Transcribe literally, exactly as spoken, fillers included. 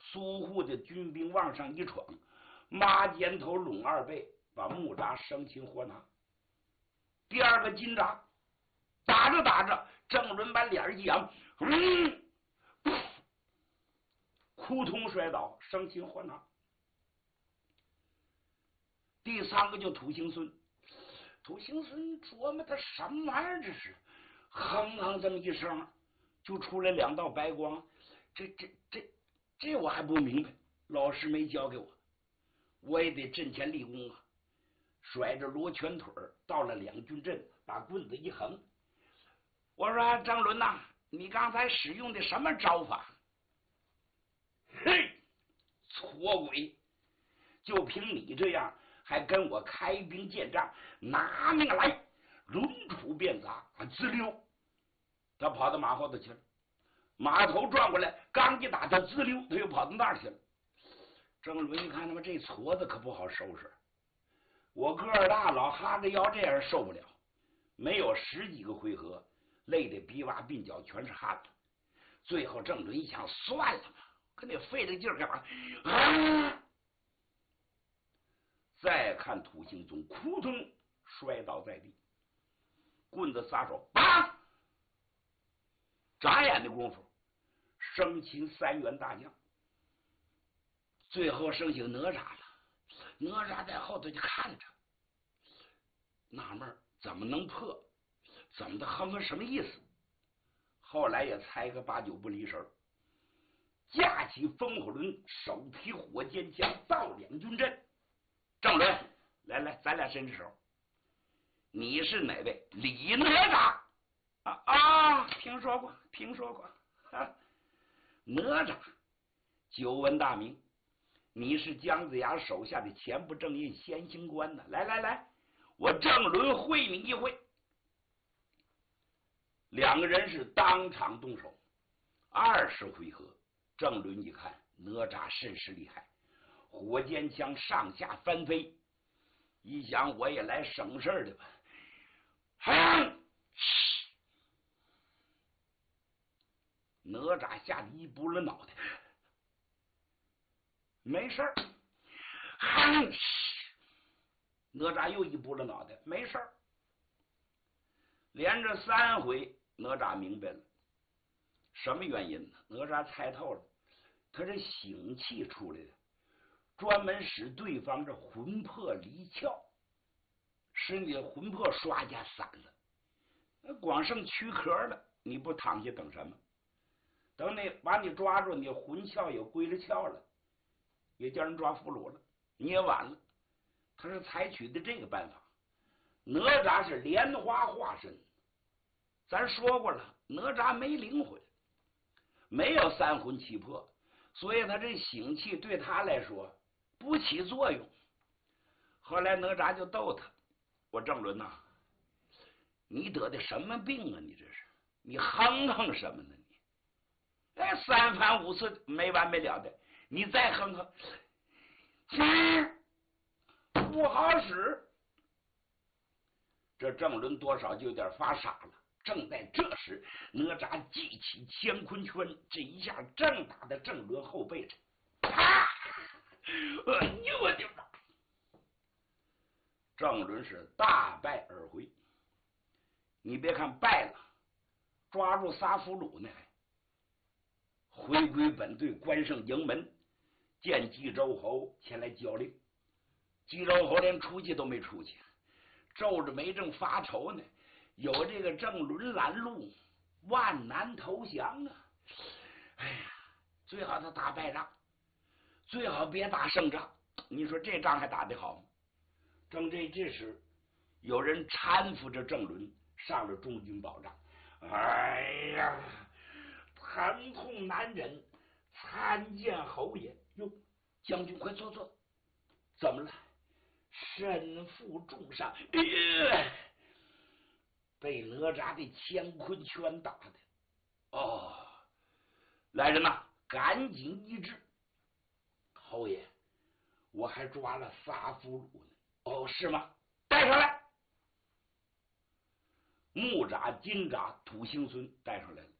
苏护的军兵往上一闯，马肩头拢二背，把木扎生擒活拿。第二个金扎打着打着，郑伦把脸一扬，嗯，扑通摔倒，生擒活拿。第三个就土行孙，土行孙琢磨他什么玩意儿，这是哼哼这么一声，就出来两道白光。这这这这我还不明白，老师没教给我，我也得阵前立功啊！甩着罗拳腿到了两军阵，把棍子一横，我说张伦呐、啊，你刚才使用的什么招法？嘿，错鬼！就凭你这样，还跟我开兵见仗，拿命来！抡杵便砸，滋溜，他跑到马后头去了。马头转过来，刚一打他，滋溜，他又跑到那儿去了。郑伦一看，他妈这矬子可不好收拾。我个儿大，老哈着腰，这样受不了。没有十几个回合，累得鼻洼鬓角全是汗了。最后郑伦一想，算了吧，跟那费这劲儿干嘛？啊！再看土行宗扑通摔倒在地，棍子撒手，梆！眨眼的功夫，生擒三员大将。最后剩下哪吒了，哪吒在后头就看着，纳闷怎么能破？怎么的哼哼什么意思？后来也猜个八九不离神，架起风火轮，手提火尖枪，到两军阵。郑伦，来来，咱俩伸着手。你是哪位？李哪吒啊啊！听说过，听说过。啊、哪吒，久闻大名。你是姜子牙手下的前部正印先行官呢。来来来，我郑伦会你一会。两个人是当场动手，二十回合。郑伦一看，哪吒甚是厉害。火尖枪上下翻飞，一想我也来省事的吧。哼！哪吒吓得一拨了脑袋，没事儿。哼！哪吒又一拨了脑袋，没事儿。连着三回，哪吒明白了什么原因呢？哪吒猜透了，他这醒气出来的。专门使对方这魂魄离窍，使你的魂魄唰一下散了，那光剩躯壳了，你不躺下等什么？等你把你抓住，你魂窍也归了窍了，也叫人抓俘虏了，你也晚了。他是采取的这个办法。哪吒是莲花化身，咱说过了，哪吒没灵魂，没有三魂七魄，所以他这醒气对他来说不起作用。后来哪吒就逗他，我郑伦呐、啊，你得的什么病啊？你这是你哼哼什么呢？你哎，三番五次没完没了的，你再哼哼，不好使。这郑伦多少就有点发傻了。正在这时，哪吒记起乾坤圈，这一下正打在郑伦后背上，啪！哎呦我的妈！郑伦是大败而回。你别看败了，抓住仨俘虏呢，回归本队，关上营门，见冀州侯前来交令。冀州侯连出去都没出去，皱着眉正发愁呢。有这个郑伦拦路，万难投降啊！哎呀，最好他打败仗，最好别打胜仗。你说这仗还打得好吗？正这这时，有人搀扶着郑伦上了中军宝帐。哎呀，疼痛难忍，参见侯爷。哟，将军快坐坐。怎么了？身负重伤。哎呀，被哪吒的乾坤圈打的。哦，来人呐，赶紧医治。侯爷，我还抓了仨俘虏呢。哦，是吗？带上来。木吒、金吒、土行孙带上来了。